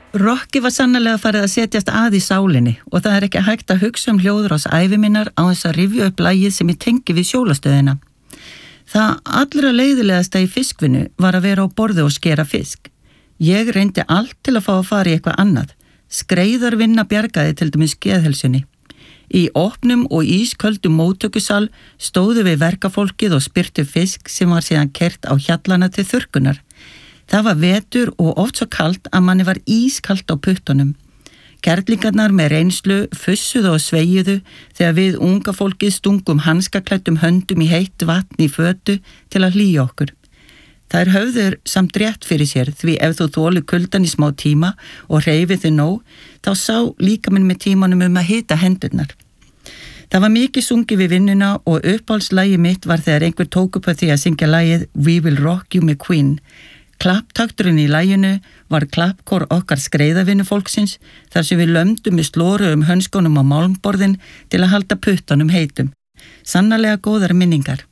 Rokki var sannarlega farið að setjast að í sálinni og það ekki hægt að hugsa hljóðrás ævi minnar á þess að rifja upp lagið sem ég tengi við sjólastöðina. Það allra leiðilegasta í fiskvinnu var að vera á borði og skera fisk. Ég reyndi allt til að fá að fara í eitthvað annað. Skreiðarvinna bjargaði til dæmis geðhelsunni. Í opnum og ísköldum móttökusal stóðu við verkafólkið og spyrtu fisk sem var síðan kert á hjallana til þurrkunar. Það var vetur og oft svo kalt að manni var ískalt á puttunum. Kerlingarnar með reynslu fussuðu og sveijuðu þegar við unga fólkið stungum hanskaklæddum höndum í heitt vatn í fötu til að hlýja okkur. Þær höfður samt rétt fyrir sér því ef þú þolir kuldan í smá tíma og hreyfið þig nóg, þá sá líkaminn með tímanum að hita hendurnar. Það var mikið sungið við vinnuna og uppáhaldslagið mitt var þegar einhver tók upp að því að syngja lagið We Will Rock You með Queen. Klapptakturinn í laginu var klappkór okkar skreiðavinnufólksins þar sem við lömdum með slóru hönskunum á málmborðin til að halda puttunum heitum. Sannarlega góðar minningar.